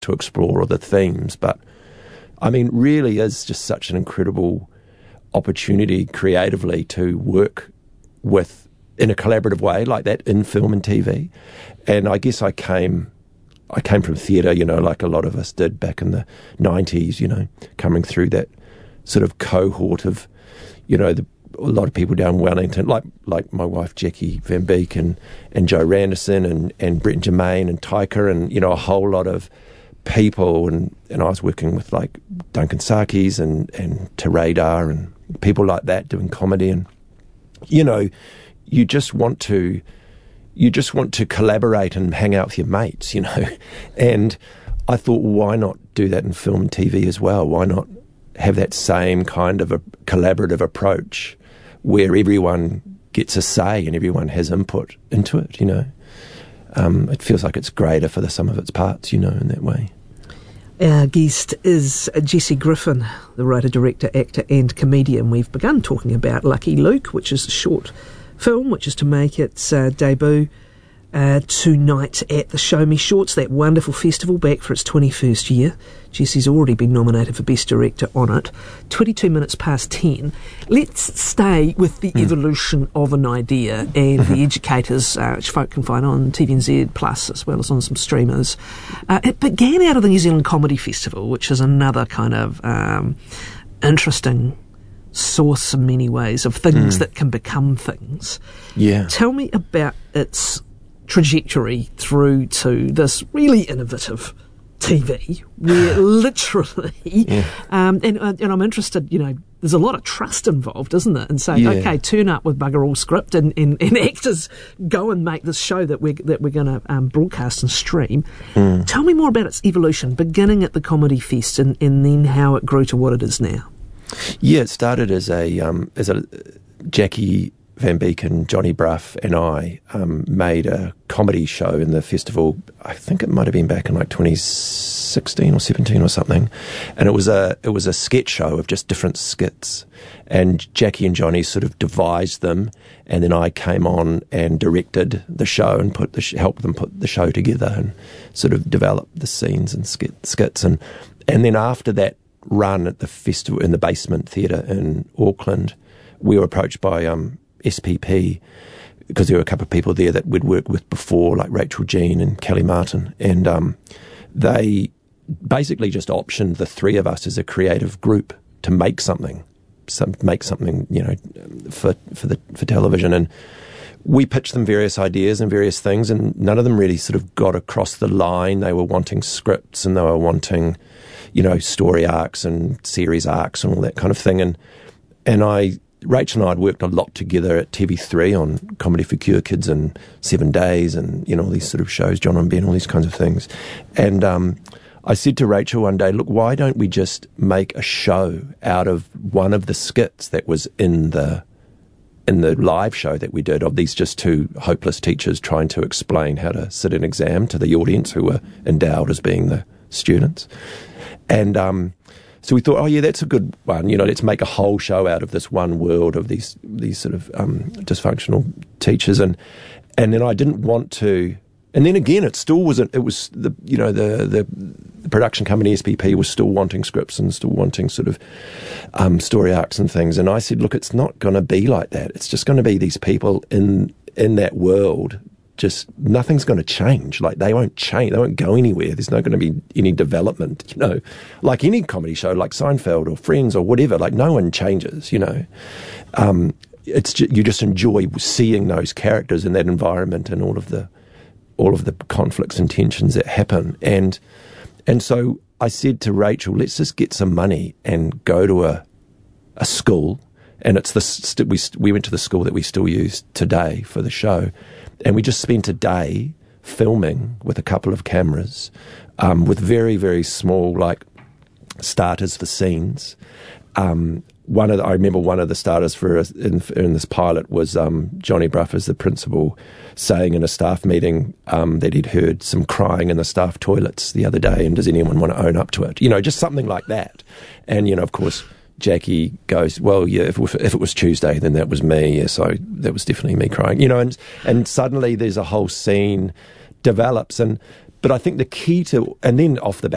to explore other themes. But, I mean, really is just such an incredible opportunity creatively to work with, in a collaborative way like that, in film and TV. And I guess I came from theatre, like a lot of us did back in the 90s, coming through that sort of cohort of, a lot of people down Wellington, like my wife Jackie Van Beek and Joe Randerson and Brett and Jermaine and Taika and, a whole lot of people. And I was working with like Duncan Sarkis and Te Radar and people like that doing comedy. And, you just want to collaborate and hang out with your mates, And I thought, well, why not do that in film and TV as well? Why not have that same kind of a collaborative approach where everyone gets a say and everyone has input into it, It feels like it's greater for the sum of its parts, in that way. Our guest is Jesse Griffin, the writer, director, actor and comedian. We've begun talking about Lucky Luke, which is a short film, which is to make its debut tonight at the Show Me Shorts, that wonderful festival, back for its 21st year. Jesse's already been nominated for Best Director on it. 22 minutes past 10. Let's stay with the evolution of an idea and the educators, which folk can find on TVNZ Plus as well as on some streamers. It began out of the New Zealand Comedy Festival, which is another kind of interesting source in many ways of things that can become things. Yeah. Tell me about its trajectory through to this really innovative TV, where literally, and I'm interested, there's a lot of trust involved, isn't there? And saying, okay, turn up with bugger all script and actors go and make this show that we're going to broadcast and stream. Tell me more about its evolution, beginning at the Comedy Fest and then how it grew to what it is now. Yeah, it started as a Jackie Van Beek and Johnny Bruff and I made a comedy show in the festival. I think it might have been back in like 2016 or 17 or something, and it was a sketch show of just different skits. And Jackie and Johnny sort of devised them, and then I came on and directed the show and helped them put the show together and sort of develop the scenes and skits. And then after that run at the festival in the Basement Theatre in Auckland, we were approached by SPP, because there were a couple of people there that we'd worked with before, like Rachel Jean and Kelly Martin, and they basically just optioned the three of us as a creative group to make something, for television. And we pitched them various ideas and various things, and none of them really sort of got across the line. They were wanting scripts and they were wanting, story arcs and series arcs and all that kind of thing. And Rachel and I had worked a lot together at TV3 on Comedy for Cure Kids and 7 Days and, all these sort of shows, John and Ben, all these kinds of things. And I said to Rachel one day, look, why don't we just make a show out of one of the skits that was in the live show that we did, of these just two hopeless teachers trying to explain how to sit an exam to the audience who were endowed as being the students. And so we thought, oh yeah, that's a good one. Let's make a whole show out of this one world of these sort of dysfunctional teachers. And then I didn't want to. And then again, it still wasn't. It was the production company SPP was still wanting scripts and still wanting sort of story arcs and things. And I said, look, it's not going to be like that. It's just going to be these people in that world. Just nothing's going to change. Like, they won't change. They won't go anywhere. There's not going to be any development, like any comedy show, like Seinfeld or Friends or whatever. Like, no one changes, It's you just enjoy seeing those characters in that environment and all of the conflicts and tensions that happen. And so I said to Rachel, let's just get some money and go to a school. And it's we went to the school that we still use today for the show. And we just spent a day filming with a couple of cameras, with very, very small, starters for scenes. I remember one of the starters in this pilot was Johnny Bruff as the principal saying in a staff meeting that he'd heard some crying in the staff toilets the other day, and does anyone want to own up to it? Just something like that. And, of course, Jackie goes, well, yeah, if it was Tuesday, then that was me. Yeah, so that was definitely me crying. And suddenly there's a whole scene develops. But I think the key to, and then off the back